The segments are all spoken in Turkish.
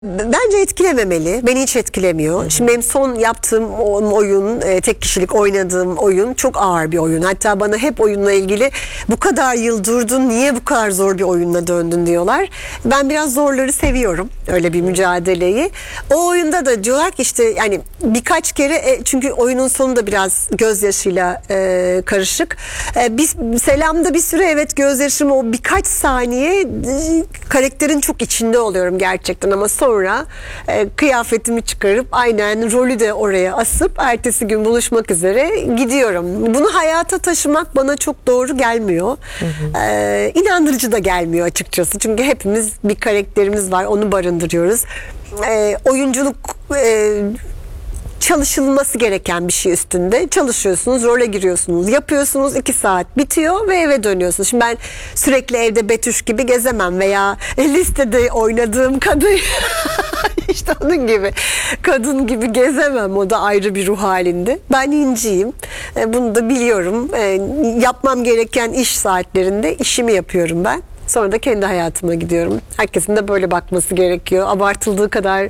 Bence etkilememeli. Beni hiç etkilemiyor. Şimdi benim son yaptığım oyun, tek kişilik oynadığım oyun çok ağır bir oyun. Hatta bana hep oyunla ilgili bu kadar yıl durdun, niye bu kadar zor bir oyunla döndün diyorlar. Ben biraz zorları seviyorum. Öyle bir mücadeleyi. O oyunda da diyorlar ki işte yani birkaç kere çünkü oyunun sonu da biraz gözyaşıyla karışık. Selam'da bir süre evet gözyaşım o birkaç saniye karakterin çok içinde oluyorum gerçekten ama sonra kıyafetimi çıkarıp aynen rolü de oraya asıp ertesi gün buluşmak üzere gidiyorum. Bunu hayata taşımak bana çok doğru gelmiyor. İnandırıcı da gelmiyor açıkçası. Çünkü hepimiz bir karakterimiz var. Onu barındırıyoruz. Oyunculuk çalışılması gereken bir şey üstünde. Çalışıyorsunuz, role giriyorsunuz, yapıyorsunuz, 2 saat bitiyor ve eve dönüyorsunuz. Şimdi ben sürekli evde Betüş gibi gezemem veya listede oynadığım kadın işte onun gibi kadın gibi gezemem. O da ayrı bir ruh halinde. Ben inciyim. Bunu da biliyorum. Yapmam gereken iş saatlerinde işimi yapıyorum ben. Sonra da kendi hayatıma gidiyorum. Herkesin de böyle bakması gerekiyor. Abartıldığı kadar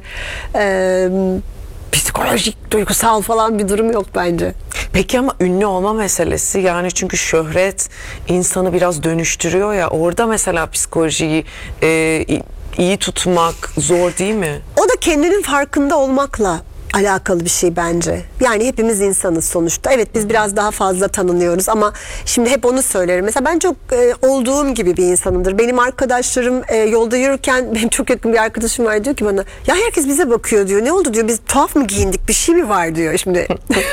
psikolojik, duygusal falan bir durum yok bence. Peki ama ünlü olma meselesi yani çünkü şöhret insanı biraz dönüştürüyor ya orada mesela psikolojiyi iyi tutmak zor değil mi? O da kendinin farkında olmakla alakalı bir şey bence. Yani hepimiz insanız sonuçta. Evet biz biraz daha fazla tanınıyoruz ama şimdi hep onu söylerim. Mesela ben çok olduğum gibi bir insanımdır. Benim arkadaşlarım yolda yürürken benim çok yakın bir arkadaşım var diyor ki bana ya herkes bize bakıyor diyor. Ne oldu diyor. Biz tuhaf mı giyindik? Bir şey mi var diyor şimdi.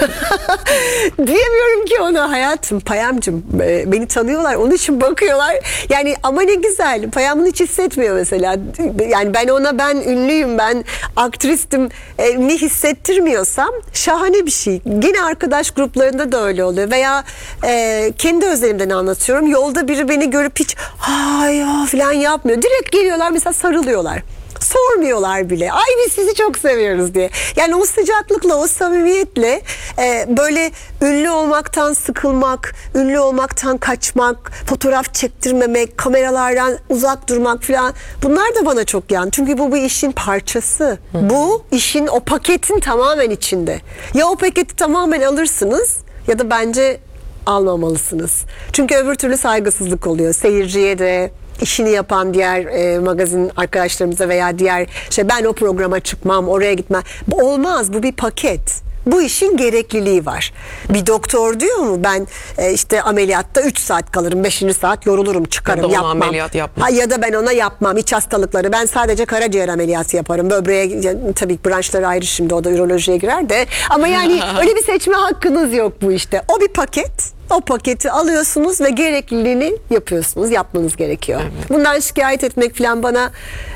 Diyemiyorum ki ona hayatım, Payamcığım beni tanıyorlar. Onun için bakıyorlar. Yani ama ne güzel. Payam hiç hissetmiyor mesela. Yani ben ünlüyüm, ben aktristim ne hissettirmiyorsam şahane bir şey. Gene arkadaş gruplarında da öyle oluyor. Veya kendi özelimden anlatıyorum. Yolda biri beni görüp hiç hay falan yapmıyor. Direkt geliyorlar mesela sarılıyorlar. Sormuyorlar bile. Ay biz sizi çok seviyoruz diye. Yani o sıcaklıkla, o samimiyetle böyle ünlü olmaktan sıkılmak, ünlü olmaktan kaçmak, fotoğraf çektirmemek, kameralardan uzak durmak falan bunlar da bana çok yan. Çünkü bu işin parçası. Bu işin o paketin tamamen içinde. Ya o paketi tamamen alırsınız ya da bence almamalısınız. Çünkü öbür türlü saygısızlık oluyor. Seyirciye de, işini yapan diğer magazin arkadaşlarımıza veya diğer ben o programa çıkmam, oraya gitmem. Bu olmaz. Bu bir paket. Bu işin gerekliliği var. Bir doktor diyor mu ben işte ameliyatta 3 saat kalırım, 5. saat yorulurum, çıkarım, ya da yapmam. Ameliyat yapmam. Ya da ben ona yapmam. İç hastalıkları. Ben sadece karaciğer ameliyatı yaparım. Böbreğe tabii branşları ayrı şimdi o da ürolojiye girer de. Ama yani öyle bir seçme hakkınız yok bu işte. O bir paket. O paketi alıyorsunuz ve gerekliliğini yapıyorsunuz. Yapmanız gerekiyor. Evet. Bundan şikayet etmek falan bana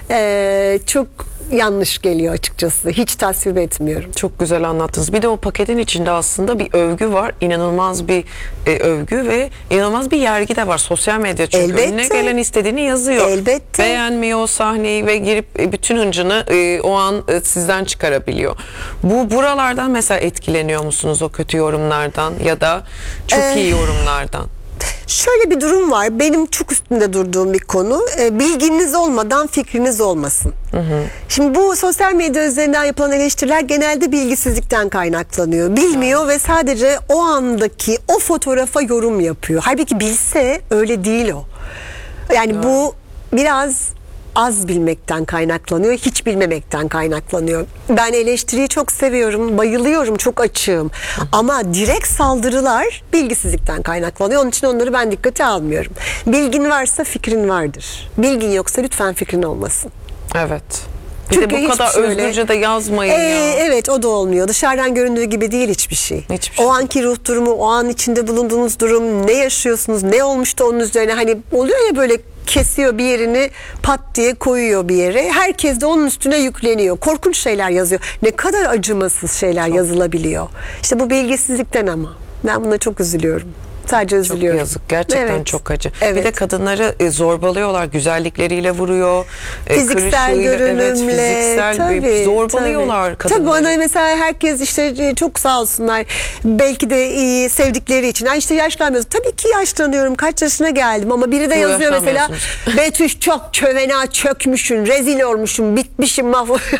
çok yanlış geliyor açıkçası. Hiç tasvip etmiyorum. Çok güzel anlattınız. Bir de o paketin içinde aslında bir övgü var. İnanılmaz bir övgü ve inanılmaz bir yergi de var. Sosyal medya çünkü elbette, önüne gelen istediğini yazıyor. Elbette. Beğenmiyor o sahneyi ve girip bütün hıncını o an sizden çıkarabiliyor. Buralardan mesela etkileniyor musunuz o kötü yorumlardan ya da çok iyi yorumlardan? Şöyle bir durum var. Benim çok üstünde durduğum bir konu. Bilginiz olmadan fikriniz olmasın. Şimdi bu sosyal medya üzerinden yapılan eleştiriler genelde bilgisizlikten kaynaklanıyor. Bilmiyor ve sadece o andaki o fotoğrafa yorum yapıyor. Halbuki bilse öyle değil o. Yani bu biraz az bilmekten kaynaklanıyor, hiç bilmemekten kaynaklanıyor. Ben eleştiriyi çok seviyorum, bayılıyorum, çok açığım. Ama direkt saldırılar bilgisizlikten kaynaklanıyor. Onun için onları ben dikkate almıyorum. Bilgin varsa fikrin vardır. Bilgin yoksa lütfen fikrin olmasın. Evet. Bir Çünkü de bu kadar özgürce de yazmayın ya. Evet o da olmuyor. Dışarıdan göründüğü gibi değil hiçbir şey. O anki ruh durumu, o an içinde bulunduğunuz durum, ne yaşıyorsunuz, ne olmuştu onun üzerine. Hani oluyor ya böyle kesiyor bir yerini pat diye koyuyor bir yere. Herkes de onun üstüne yükleniyor. Korkunç şeyler yazıyor. Ne kadar acımasız şeyler yazılabiliyor. İşte bu bilgisizlikten ama. Ben buna çok üzülüyorum. Sadece Çok üzülüyorum. yazık. Gerçekten Evet. çok acı. Evet. Bir de kadınları zorbalıyorlar. Güzellikleriyle vuruyor. Fiziksel kırışıyla, görünümle, evet, fiziksel tabii, zorbalıyorlar tabii. kadınları. Tabii bana mesela herkes işte çok sağ olsunlar, belki de iyi sevdikleri için. Ay işte yaşlanmıyorsun. Tabii ki yaşlanıyorum. Kaç yaşına geldim ama biri de Yok, yazıyor mesela yaşlanmıyorsunuz. Betüş çok çövena çökmüşsün, rezil olmuşsun, bitmişim, mahvolmuşum.